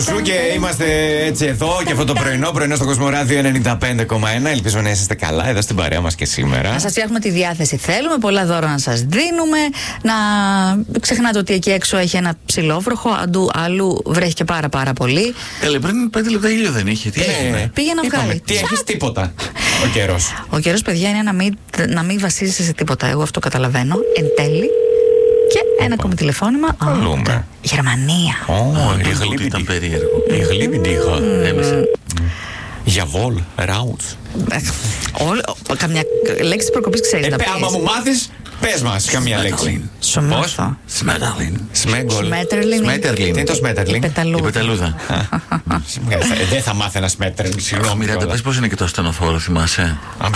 Σου και είμαστε έτσι εδώ και αυτό το πρωινό στο Κοσμοράδιο 95,1. Ελπίζω να είσαστε καλά εδώ στην παρέα μας και σήμερα. Να σας φτιάχνουμε τη διάθεση. Θέλουμε πολλά δώρα να σας δίνουμε. Να ξεχνάτε ότι εκεί έξω έχει ένα ψηλόβροχο. Αλλού βρέχει και πάρα πολύ. Πριν 5 λεπτά ήλιο δεν είχε. Τι έγινε? Πήγε να βγάλει. Τι έχεις, τίποτα. Ο καιρός. Ο καιρός, παιδιά, είναι να μην βασίζεσαι σε τίποτα. Εγώ αυτό καταλαβαίνω. Εν τέλει. Και ένα ακόμη τηλεφώνημα. Γερμανία. Ότι ήταν περίεργο. Η γλύμπη Γιαβόλ, ράουτς. Καμιά λέξη της προκοπής ξέρεις να πεις? Άμα μου μάθεις, πες μας καμιά λέξη. Σου μάθω. Σμέτερλιν. Τι είναι το Σμέτερλιν? Η πεταλούδα. Δεν θα μάθαινα Σμέτερλιν. Συγγνώμη. Μοιράτε, πες πώς είναι και το ασθενοφόρο, θυμάσαι?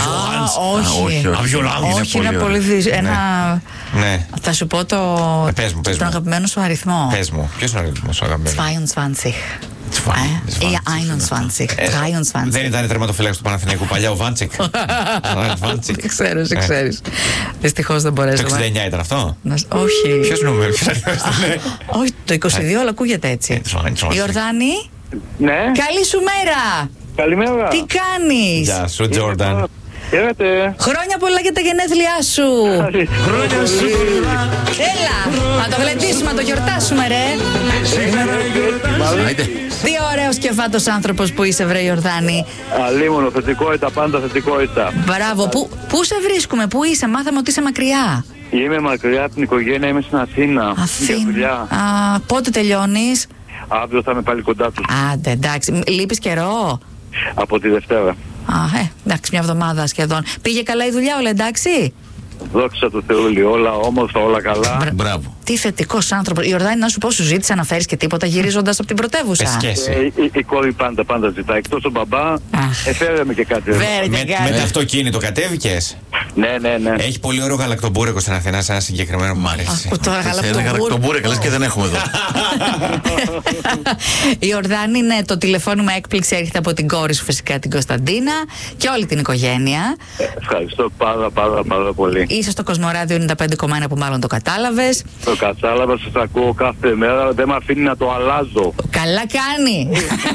Όχι, είναι πολύ δύσκολο. Θα σου πω τον αγαπημένο σου αριθμό. Πες μου, ποιος είναι ο αριθμός σου αγαπημένος? 22. Ή 21. Δεν ήταν τερματοφύλακας του Παναθηναϊκού παλιά ο Βάντσικ? Ξέρεις. Δυστυχώς δεν μπορέσαμε. Το 69 ήταν αυτό? Όχι. Ποιος νούμερο? Όχι, το 22, αλλά ακούγεται έτσι. Ιορδάνη. Ναι. Καλή σου μέρα. Καλημέρα. Τι κάνεις? Γεια σου, Τζόρνταν. Χαίρετε. Χρόνια πολλά για τα γενέθλιά σου. Χρόνια σου. Έλα, να το γλεντήσουμε, να το γιορτάσουμε, ρε. Τι ωραίος και φάτος άνθρωπος που είσαι, βρε Ιορδάνη. Αλίμονο, θετικότητα, πάντα θετικότητα. Μπράβο, πού σε βρίσκουμε, πού είσαι? Μάθαμε ότι είσαι μακριά. Είμαι μακριά από την οικογένεια, είμαι στην Αθήνα. Αθήνα. Πότε τελειώνεις? Αύριο θα είμαι πάλι κοντά τους. Άντε, εντάξει. Λείπεις καιρό? Από τη Δευτέρα. Εντάξει, μια εβδομάδα σχεδόν. Πήγε καλά η δουλειά, όλα εντάξει? Δόξα τω Θεώ, όλα όμορφα, όλα καλά. Μπράβο. Τι θετικός άνθρωπος. Ιορδάνη, να σου πω, σου ζήτησε να φέρεις και τίποτα γυρίζοντας από την πρωτεύουσα? Η κόρη πάντα ζητάει. Εκτός ο μπαμπά, έφερε με και κάτι. Με το αυτοκίνητο κατέβηκες? Ναι. Έχει πολύ ωραίο γαλακτομπούρεκο στην Αθηνά, σε ένα συγκεκριμένο που μου αρέσει. Γαλακτομπούρεκο, λες και δεν έχουμε εδώ. Η Ιορδάνη, ναι, το τηλεφώνημα έκπληξη έρχεται από την κόρη σου, φυσικά την Κωνσταντίνα, και όλη την οικογένεια. Ευχαριστώ πάρα πολύ. Είσαι στο Κοσμοράδιο 95,1 που μάλλον το κατάλαβες. Το κατάλαβα, σας ακούω κάθε μέρα, δεν με αφήνει να το αλλάζω. Καλά κάνει.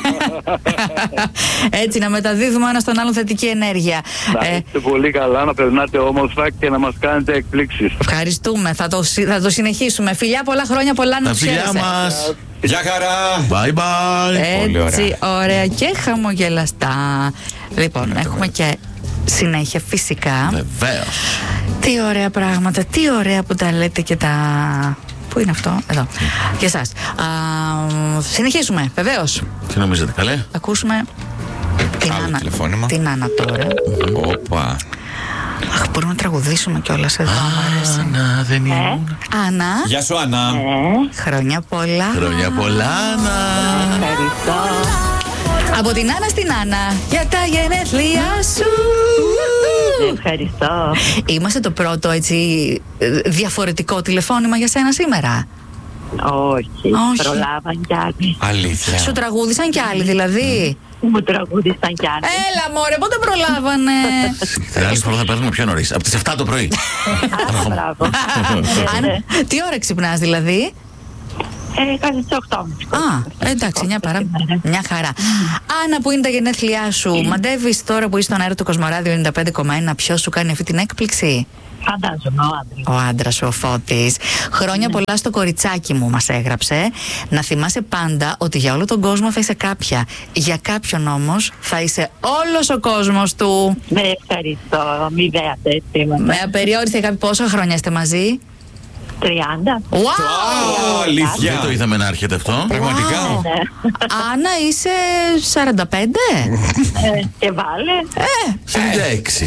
Έτσι, να μεταδίδουμε ένα στον άλλον θετική ενέργεια. Να είστε πολύ καλά, να περνάτε όμορφα και να μας κάνετε εκπλήξεις. Ευχαριστούμε, θα το συνεχίσουμε. Φιλιά, πολλά χρόνια, πολλά να τους χαίρεσαι. Τα φιλιά μας. Γεια χαρά. Bye bye. Έτσι, ωραία και χαμογελαστά. Λοιπόν, έχουμε και συνέχεια φυσικά. Βεβαίως. Τι ωραία πράγματα, τι ωραία που τα λέτε και τα... Πού είναι αυτό? Εδώ. Για εσάς. Συνεχίζουμε, βεβαίως. Τι νομίζετε, καλέ? Ακούσουμε την Άννα τώρα. Όπα. Αχ, μπορούμε να τραγουδήσουμε κιόλας εδώ. Άννα, δεν ήμουν. Άννα. Γεια σου, Άννα. Χρόνια πολλά. Χρόνια πολλά, Άννα. Ευχαριστώ. Από την Άννα στην Άννα, για τα γενέθλιά σου. Ευχαριστώ. Είμαστε το πρώτο έτσι διαφορετικό τηλεφώνημα για σένα σήμερα? Όχι. Προλάβαν κι άλλοι. Αλήθεια? Σου τραγούδισαν κι άλλοι δηλαδή? Μου τραγούδισαν κι άλλοι. Έλα μωρέ, πότε προλάβανε? Την άλλη φορά θα παίρνουμε πιο νωρίς, από τις 7 το πρωί. Μπράβο. Τι ώρα ξυπνάς δηλαδή? Κάθε τις 8. Εντάξει, μια χαρά. Άννα, που είναι τα γενέθλιά σου, μαντεύεις τώρα που είσαι στον αέρα του Κοσμοράδιο 95,1 ποιος σου κάνει αυτή την έκπληξη? Φαντάζομαι ο άντρας. Ο άντρας σου, ο Φώτης. Χρόνια πολλά στο κοριτσάκι μου, μας έγραψε. Να θυμάσαι πάντα ότι για όλο τον κόσμο θα είσαι κάποια. Για κάποιον όμως θα είσαι όλος ο κόσμος του. Ναι, ευχαριστώ. Μη δέατε έτσι. Με απεριόριστη αγάπη. Πόσα χρόνια είστε μαζί? 30. Wow! Αλήθεια. Δεν το είδαμε να έρχεται αυτό. Πραγματικά. Άννα, είσαι 45? Και βάλε. 46.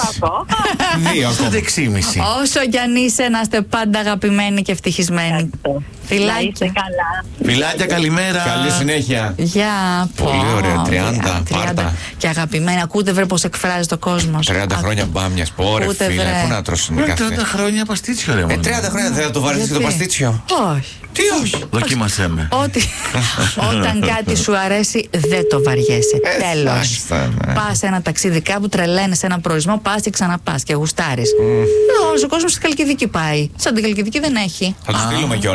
2,5. Όσο κι αν είσαι, να είστε πάντα αγαπημένοι και ευτυχισμένοι. Φιλάκια. Καλά. Φιλάκια, καλημέρα. Καλή συνέχεια. Γεια. Πολύ ωραία. 30. Πάρτα. Και αγαπημένοι. Ακούτε βρε πως εκφράζεται ο κόσμος. 30 χρόνια μπάμιας. Πόρε φίλε. Πού να τρώσουν 30 χρόνια παστίτσιο, ρε. 30 χρόνια δεν θα το βαρεθείς και το παστίτσιο? Όχι. Τι όχι? Δοκίμασέ με. Όταν κάτι σου αρέσει δεν το βαριέσαι. Τέλος. Πας σε ένα ταξίδι κάπου, τρελαίνεις σε έναν προορισμό, πας και ξαναπάς και γουστάρεις. Όλος ο κόσμος στη Χαλκιδική πάει. Σαν την Χαλκιδική δεν έχει. Θα του στείλουμε κιόλας και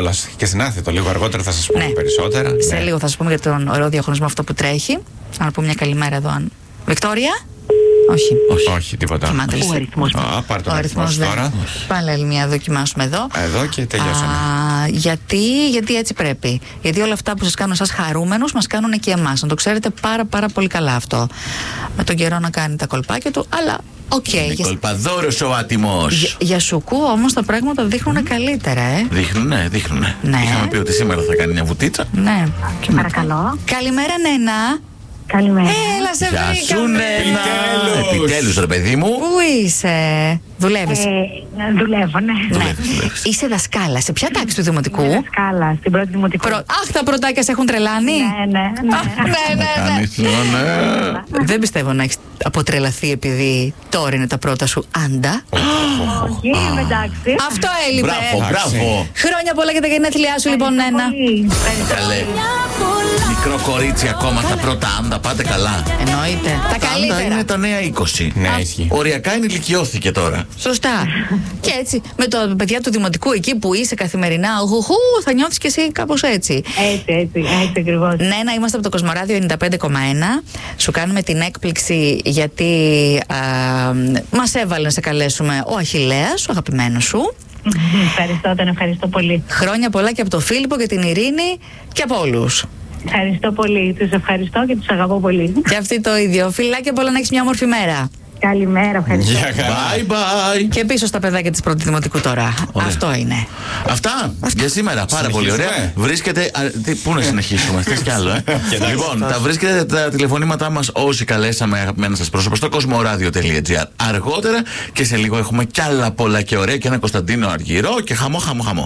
στην Άθετο. Λίγο αργότερα θα σας πούμε Ναι. περισσότερα. Σε Ναι. λίγο θα σας πούμε για τον ωραίο διαγωνισμό αυτό που τρέχει. Να πούμε μια καλημέρα εδώ. Βικτόρια. Όχι. Όχι, τίποτα. Κοιμάται. Ο αριθμός. Πάρ' τον Ο αριθμό αριθμός σου δεν. τώρα. Πάλι άλλη μια δοκιμάσουμε εδώ. Εδώ και τελειώσαμε. Γιατί έτσι πρέπει. Γιατί όλα αυτά που σας κάνουν εσάς χαρούμενους μας κάνουν και εμάς. Να το ξέρετε πάρα πολύ καλά αυτό. Με τον καιρό να κάνει τα κολπάκια του, αλλά οκ. Είναι κολπαδόρος ο άτιμος. Για σουκού όμως τα πράγματα δείχνουν καλύτερα, Δείχνουνε. Ναι. Είχαμε πει ότι σήμερα θα κάνει μια βουτίτσα. Ναι. Παρακαλώ. Καλημέρα, Νένα. Καλημέρα. Έλα, σε Γεια σου, βρήκαμε. Νένα. Επιτέλους. Επιτέλους, ρε παιδί μου. Πού είσαι? Δουλεύεις? Δουλεύω, ναι. Δουλεύεις. Είσαι δασκάλα. Σε ποια τάξη του δημοτικού? Δασκάλα στην πρώτη δημοτικού. Αχ, τα πρωτάκια σε έχουν τρελάνει. Ναι. Ναι. Κάνεις, ναι. Δεν πιστεύω να έχεις αποτρελαθεί επειδή τώρα είναι τα πρώτα σου άντα. Όχι, εντάξει. Αυτό έλειπε. Μπράβο. Χρόνια πολλά για τα γενέθλιά σου, λοιπόν, Νένα. Καλέ. Μικρό κορίτσι ακόμα στα πρώτα άντα, πάτε καλά. Εννοείται. Τα Τα άντα είναι καλύτερα. τα νέα 20. Ναι, ισχύει. Οριακά ενηλικιώθηκε τώρα. Σωστά. Και έτσι, με τα παιδιά του δημοτικού εκεί που είσαι καθημερινά, θα νιώθεις κι εσύ κάπως έτσι. Έτσι ακριβώς. Νένα, είμαστε από το Κοσμοράδιο 95,1. Σου κάνουμε την έκπληξη γιατί μας έβαλε να σε καλέσουμε ο Αχιλλέας, ο αγαπημένος σου. Ευχαριστώ, τον ευχαριστώ πολύ. Χρόνια πολλά και από τον Φίλιππο και την Ειρήνη και από όλους. Ευχαριστώ πολύ. Τους ευχαριστώ και τους αγαπώ πολύ. Και αυτή το ίδιο. Φιλάκια πολλά, να έχεις μια όμορφη μέρα. Καλημέρα, ευχαριστώ. Γεια χαρά. Bye bye. Και πίσω στα παιδάκια της πρώτης δημοτικού τώρα. Ωραία. Αυτό είναι. Αυτά για σήμερα. Πάρα πολύ ωραία. Συνεχίζουμε. Βρίσκεται. Πού να συνεχίσουμε, θες κι άλλο, εντάξει, Λοιπόν, θα βρίσκετε τα τηλεφωνήματά μας όσοι καλέσαμε αγαπημένα σας πρόσωπα στο cosmoradio.gr. Αργότερα και σε λίγο έχουμε κι άλλα πολλά και ωραία και ένα Κωνσταντίνο Αργυρό και χαμό.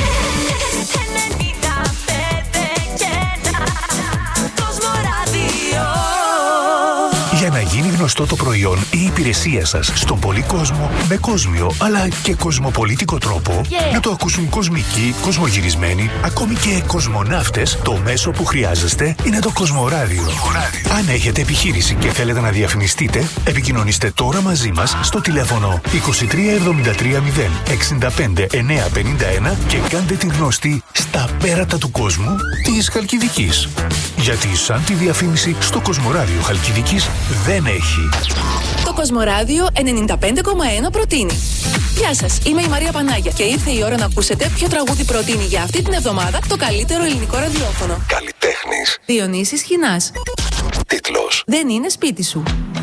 Για να γίνει γνωστό το προϊόν ή η υπηρεσία σας στον πολύ κόσμο με κόσμιο αλλά και κοσμοπολίτικο τρόπο, να το ακούσουν κοσμικοί, κοσμογυρισμένοι, ακόμη και κοσμοναύτες, το μέσο που χρειάζεστε είναι το Κοσμοράδιο. Αν έχετε επιχείρηση και θέλετε να διαφημιστείτε, επικοινωνήστε τώρα μαζί μας στο τηλέφωνο 23 73 0 65 951 και κάντε την γνωστή στα πέρατα του κόσμου της Χαλκιδικής. Γιατί σαν τη διαφήμιση στο Κοσμοράδιο Χαλκιδικής δεν έχει. Το Κοσμοράδιο 95,1 προτείνει. Γεια σας, είμαι η Μαρία Πανάγια και ήρθε η ώρα να ακούσετε ποιο τραγούδι προτείνει για αυτή την εβδομάδα το καλύτερο ελληνικό ραδιόφωνο. Καλλιτέχνης. Διονύσης Χινάς. Τίτλος. Δεν είναι σπίτι σου.